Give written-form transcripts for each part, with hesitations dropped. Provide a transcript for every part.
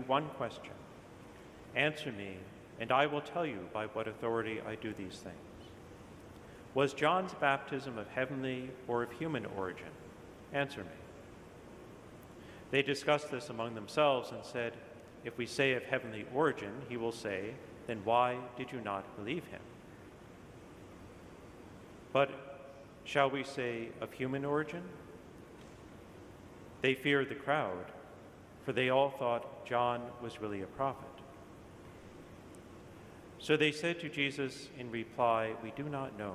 you one question. Answer me, and I will tell you by what authority I do these things. Was John's baptism of heavenly or of human origin? Answer me. They discussed this among themselves and said, if we say of heavenly origin, he will say, then why did you not believe him? But shall we say of human origin? They feared the crowd, for they all thought John was really a prophet. So they said to Jesus in reply, we do not know.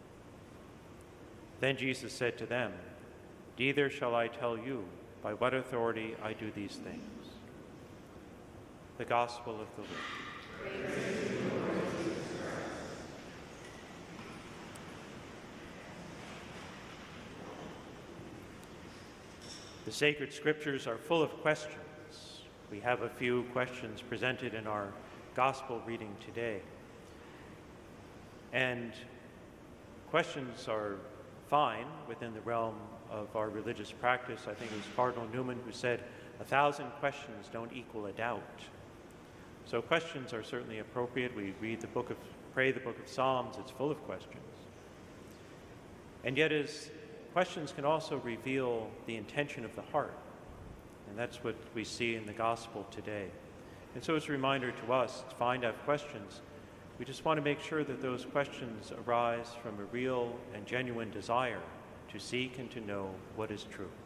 Then Jesus said to them, neither shall I tell you by what authority I do these things. The Gospel of the Lord. Praise to you, Lord Jesus Christ. The sacred scriptures are full of questions. We have a few questions presented in our Gospel reading today. And questions are fine within the realm of our religious practice. I think it was Cardinal Newman who said, 1,000 questions don't equal a doubt. So questions are certainly appropriate. We pray the book of Psalms, it's full of questions. And yet questions can also reveal the intention of the heart. And that's what we see in the gospel today. And so it's a reminder to us, it's fine to have questions. We just want to make sure that those questions arise from a real and genuine desire to seek and to know what is true.